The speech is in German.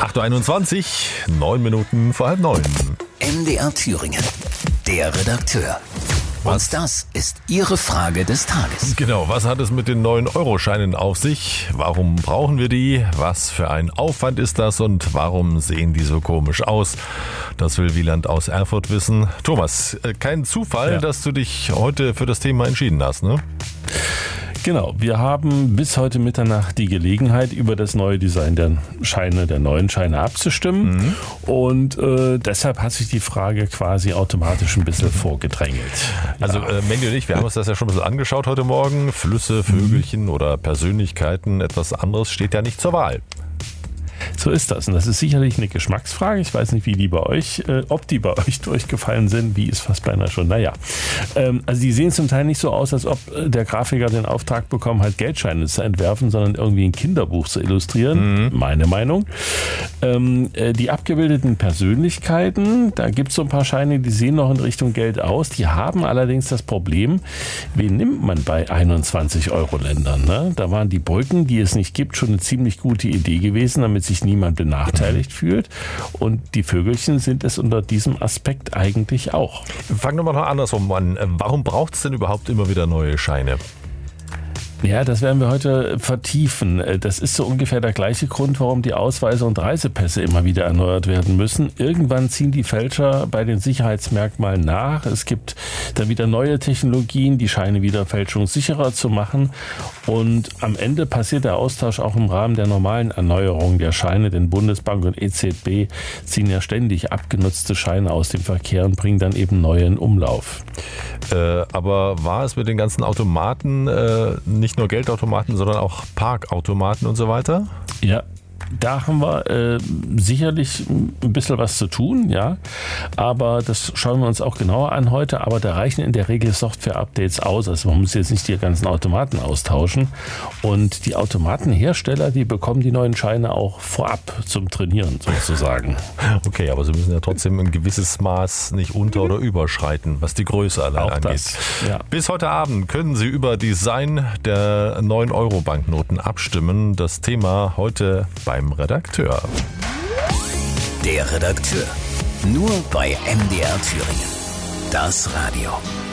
8.21 Uhr, 9 Minuten vor halb 9. MDR Thüringen, der Redakteur. Und das ist Ihre Frage des Tages. Genau, was hat es mit den 9-Euro-Scheinen auf sich? Warum brauchen wir die? Was für ein Aufwand ist das und warum sehen die so komisch aus? Das will Wieland aus Erfurt wissen. Thomas, kein Zufall, dass du dich heute für das Thema entschieden hast, ne? Genau, wir haben bis heute Mitternacht die Gelegenheit, über das neue Design der neuen Scheine abzustimmen. Und deshalb hat sich die Frage quasi automatisch ein bisschen vorgedrängelt. Also Mandy und ich, wir haben uns das ja schon ein bisschen angeschaut heute Morgen. Flüsse, Vögelchen oder Persönlichkeiten, etwas anderes steht ja nicht zur Wahl. So ist das. Und das ist sicherlich eine Geschmacksfrage. Ich weiß nicht, wie die bei euch, ob die bei euch durchgefallen sind. Wie ist fast beinahe schon. Naja. Also die sehen zum Teil nicht so aus, als ob der Grafiker den Auftrag bekommen hat, Geldscheine zu entwerfen, sondern irgendwie ein Kinderbuch zu illustrieren. Meine Meinung. Die abgebildeten Persönlichkeiten, da gibt es so ein paar Scheine, die sehen noch in Richtung Geld aus. Die haben allerdings das Problem, wen nimmt man bei 21-Euro-Ländern? Ne? Da waren die Brücken, die es nicht gibt, schon eine ziemlich gute Idee gewesen, damit sich niemand benachteiligt fühlt. Und die Vögelchen sind es unter diesem Aspekt eigentlich auch. Fangen wir mal noch andersrum an. Warum braucht es denn überhaupt immer wieder neue Scheine? Ja, das werden wir heute vertiefen. Das ist so ungefähr der gleiche Grund, warum die Ausweise und Reisepässe immer wieder erneuert werden müssen. Irgendwann ziehen die Fälscher bei den Sicherheitsmerkmalen nach. Es gibt dann wieder neue Technologien, die Scheine wieder fälschungssicherer zu machen. Und am Ende passiert der Austausch auch im Rahmen der normalen Erneuerung der Scheine, denn Bundesbank und EZB ziehen ja ständig abgenutzte Scheine aus dem Verkehr und bringen dann eben neue in Umlauf. Aber war es mit den ganzen Automaten nicht nur Geldautomaten, sondern auch Parkautomaten und so weiter? Ja. Da haben wir sicherlich ein bisschen was zu tun, ja. Aber das schauen wir uns auch genauer an heute. Aber da reichen in der Regel Software-Updates aus. Also man muss jetzt nicht die ganzen Automaten austauschen. Und die Automatenhersteller, die bekommen die neuen Scheine auch vorab zum Trainieren sozusagen. Okay, aber sie müssen ja trotzdem ein gewisses Maß nicht unter- oder überschreiten, was die Größe allein auch angeht. Das, ja. Bis heute Abend können Sie über Design der 9-Euro-Banknoten abstimmen. Das Thema heute beim Redakteur. Der Redakteur. Nur bei MDR Thüringen. Das Radio.